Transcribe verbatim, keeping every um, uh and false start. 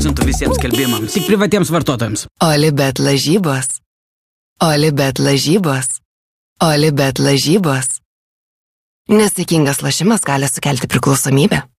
visiems skelbimams, tik privatiems vartotojams. Olibet lažybos. Olibet lažybos. Olibet lažybos. Nesaikingas lošimas gali sukelti priklausomybę.